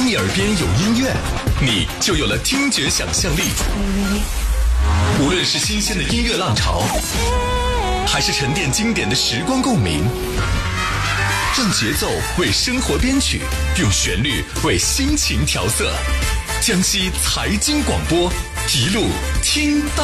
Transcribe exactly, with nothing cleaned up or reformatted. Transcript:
当你耳边有音乐，你就有了听觉想象力。无论是新鲜的音乐浪潮，还是沉淀经典的时光共鸣，让节奏为生活编曲，用旋律为心情调色。江西财经广播，一路听到